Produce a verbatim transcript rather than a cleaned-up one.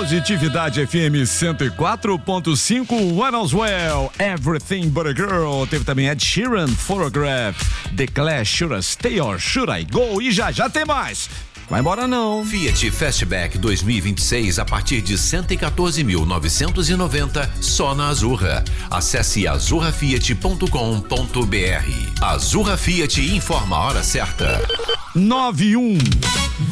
Positividade F M cento e quatro ponto cinco, When I Was Well, Everything But a Girl. Teve também Ed Sheeran, Photograph, The Clash, Should I Stay or Should I Go? E já já tem mais. Vai embora não. Fiat Fastback dois mil e vinte e seis a partir de cento e quatorze mil novecentos e noventa só na Azurra. Acesse azurra fiat ponto com ponto br. Azurra Fiat informa a hora certa. nove um.